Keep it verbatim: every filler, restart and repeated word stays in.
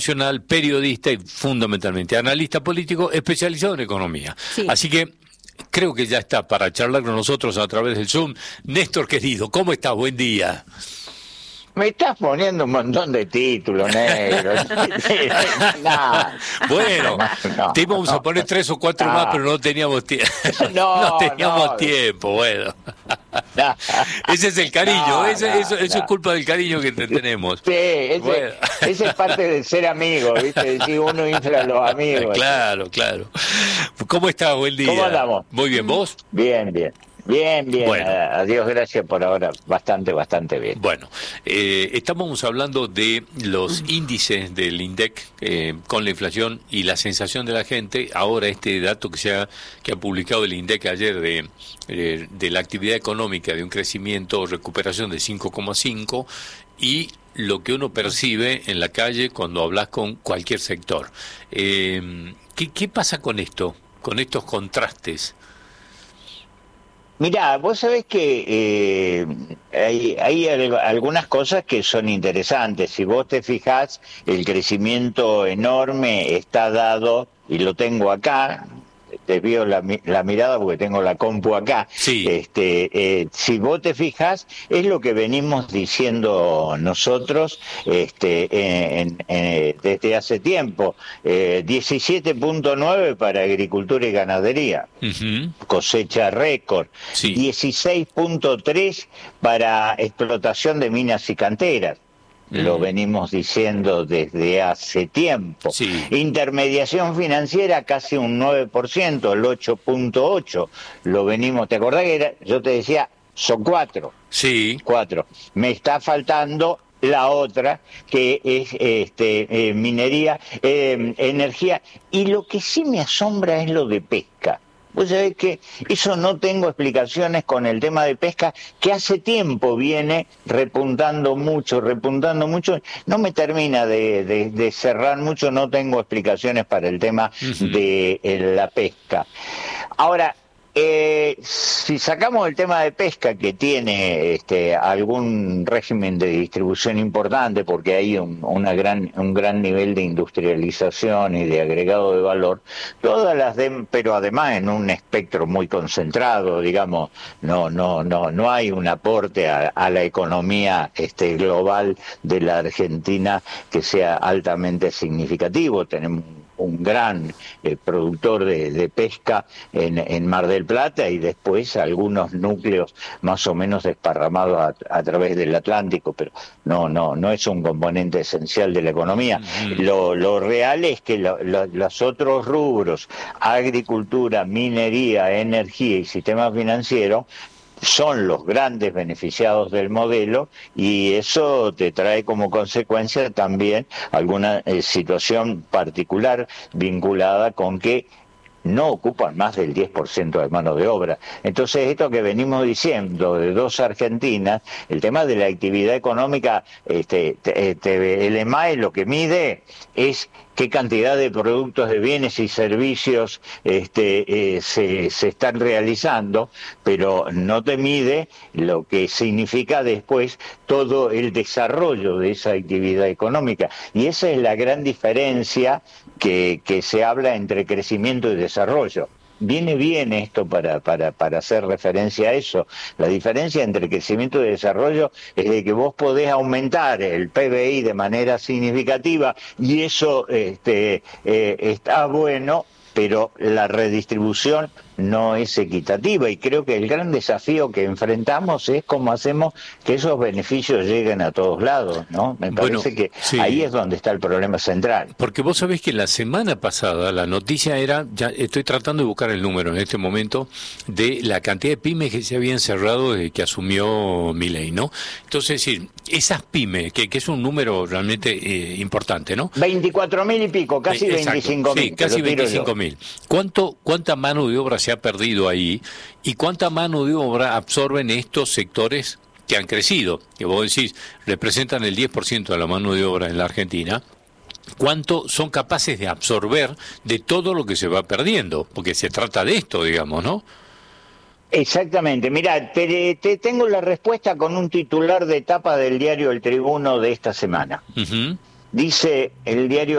nacional, periodista y fundamentalmente analista político especializado en economía. Sí. Así que creo que ya está para charlar con nosotros a través del Zoom. Néstor, querido, ¿cómo estás? Buen día. Me estás poniendo un montón de títulos, negro. No, bueno, no, te íbamos no, a poner tres o cuatro no. más, pero no teníamos tiempo. No, no teníamos no. tiempo, bueno. No. Ese es el cariño, No, ese, no, eso, eso no. es culpa del cariño que te tenemos. Sí, ese, Bueno. ese es parte de ser amigo, ¿viste? Si uno infla a los amigos. Claro, claro. ¿Cómo estás? Buen día. ¿Cómo andamos? Muy bien, ¿vos? Bien, bien. Bien, bien. Bueno. A, a Dios gracias por ahora. Bastante, bastante bien. Bueno, eh, estamos hablando de los índices del INDEC eh, con la inflación y la sensación de la gente. Ahora este dato que se ha, que ha publicado el INDEC ayer de, eh, de la actividad económica de un crecimiento o recuperación de cinco coma cinco y lo que uno percibe en la calle cuando hablas con cualquier sector. Eh, ¿qué, ¿Qué pasa con esto, con estos contrastes? Mirá, vos sabés que eh, hay, hay al- algunas cosas que son interesantes. Si vos te fijás, el crecimiento enorme está dado, y lo tengo acá, desvío la, mi- la mirada porque tengo la compu acá. Sí. Este, eh, si vos te fijas, es lo que venimos diciendo nosotros este, en- en- desde hace tiempo. Eh, diecisiete punto nueve para agricultura y ganadería, Ujú. cosecha récord. Sí. dieciséis punto tres para explotación de minas y canteras. Lo Mm. venimos diciendo desde hace tiempo. Sí. Intermediación financiera casi un nueve por ciento, el ocho punto ocho. Lo venimos, ¿te acordás que era? Yo te decía, son cuatro, Sí. cuatro. Me está faltando la otra, que es este eh, minería, eh, energía. Y lo que sí me asombra es lo de pesca. Vos sabés que eso no tengo explicaciones con el tema de pesca, que hace tiempo viene repuntando mucho, repuntando mucho. No me termina de, de- de cerrar mucho, no tengo explicaciones para el tema Ujú. de eh, la pesca. Ahora, eh, si sacamos el tema de pesca, que tiene este, algún régimen de distribución importante, porque hay un, una gran, un gran nivel de industrialización y de agregado de valor, todas las de, pero además en un espectro muy concentrado, digamos, no, no, no, no hay un aporte a, a la economía este, global de la Argentina que sea altamente significativo. Tenemos un gran eh, productor de, de pesca en, en Mar del Plata y después algunos núcleos más o menos desparramados a, a través del Atlántico, pero no no no es un componente esencial de la economía. Ujú. Lo, lo real es que lo- lo- los otros rubros, agricultura, minería, energía y sistema financiero, son los grandes beneficiados del modelo, y eso te trae como consecuencia también alguna eh, situación particular vinculada con que no ocupan más del diez por ciento de mano de obra. Entonces, esto que venimos diciendo de dos Argentinas, el tema de la actividad económica, este, te- te- el EMAE lo que mide es qué cantidad de productos, de bienes y servicios este, eh, se, se están realizando, pero no te mide lo que significa después todo el desarrollo de esa actividad económica. Y esa es la gran diferencia que, que se habla entre crecimiento y desarrollo. Viene bien esto para, para, para hacer referencia a eso. La diferencia entre crecimiento y desarrollo es de que vos podés aumentar el P B I de manera significativa, y eso este, eh, está bueno, pero la redistribución no es equitativa, y creo que el gran desafío que enfrentamos es cómo hacemos que esos beneficios lleguen a todos lados, ¿no? Me Bueno, parece que sí. ahí es donde está el problema central. Porque vos sabés que la semana pasada la noticia era, ya estoy tratando de buscar el número en este momento, de la cantidad de pymes que se habían cerrado desde que asumió Milei, ¿no? Entonces, es decir, esas pymes, que, que es un número realmente eh, importante, ¿no? veinticuatro mil y pico, casi Eh, exacto, veinticinco mil. sí, casi veinticinco mil. ¿Cuánto, ¿Cuánta mano de obra se ha perdido ahí y cuánta mano de obra absorben estos sectores que han crecido? Que vos decís, representan el diez por ciento de la mano de obra en la Argentina. ¿Cuánto son capaces de absorber de todo lo que se va perdiendo? Porque se trata de esto, digamos, ¿no? Exactamente. Mirá, te, te tengo la respuesta con un titular de etapa del diario El Tribuno de esta semana. Uh-huh. Dice el diario